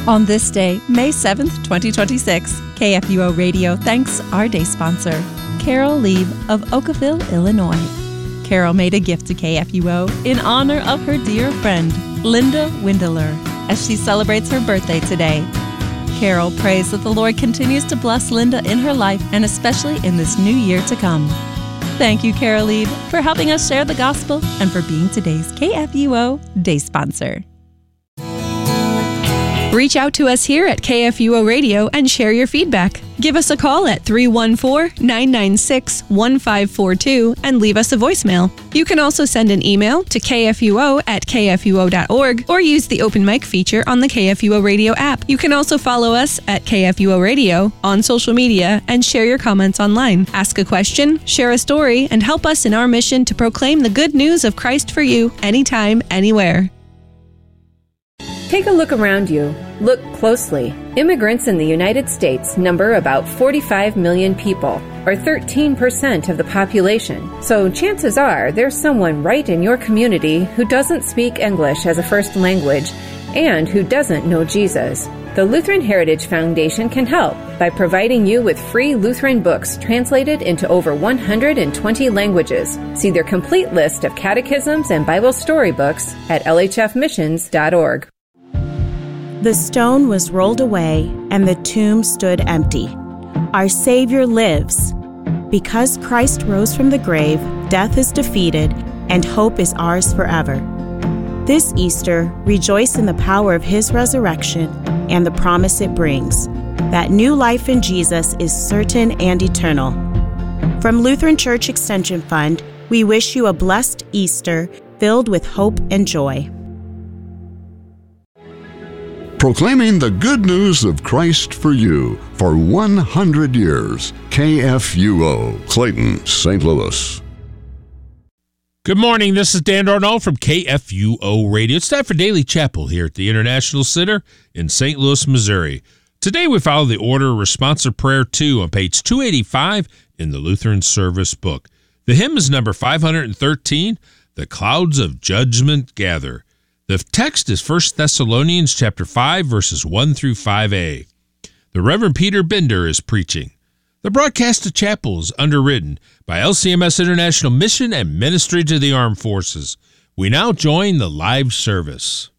On this day, May 7th, 2026, KFUO Radio thanks our day sponsor, Carol Lieb of Oakville, Illinois. Carol made a gift to KFUO in honor of her dear friend, Linda Windler, as she celebrates her birthday today. Carol prays that the Lord continues to bless Linda in her life and especially in this new year to come. Thank you, Carol Lieb, for helping us share the gospel and for being today's KFUO day sponsor. Reach out to us here at KFUO Radio and share your feedback. Give us a call at 314-996-1542 and leave us a voicemail. You can also send an email to kfuo@kfuo.org or use the open mic feature on the KFUO Radio app. You can also follow us at KFUO Radio on social media and share your comments online. Ask a question, share a story, and help us in our mission to proclaim the good news of Christ for you anytime, anywhere. Take a look around you. Look closely. Immigrants in the United States number about 45 million people, or 13% of the population. So chances are there's someone right in your community who doesn't speak English as a first language and who doesn't know Jesus. The Lutheran Heritage Foundation can help by providing you with free Lutheran books translated into over 120 languages. See their complete list of catechisms and Bible storybooks at lhfmissions.org. The stone was rolled away, and the tomb stood empty. Our Savior lives. Because Christ rose from the grave, death is defeated, and hope is ours forever. This Easter, rejoice in the power of His resurrection and the promise it brings, that new life in Jesus is certain and eternal. From Lutheran Church Extension Fund, we wish you a blessed Easter filled with hope and joy. Proclaiming the good news of Christ for you for 100 years. KFUO, Clayton, St. Louis. Good morning. This is Dan Darnall from KFUO Radio. It's time for Daily Chapel here at the International Center in St. Louis, Missouri. Today we follow the order of responsive prayer 2 on page 285 in the Lutheran Service Book. The hymn is number 513, The Clouds of Judgment Gather. The text is 1 Thessalonians chapter 5, verses 1 through 5a. The Reverend Peter Bender is preaching. The broadcast of chapel is underwritten by LCMS International Mission and Ministry to the Armed Forces. We now join the live service.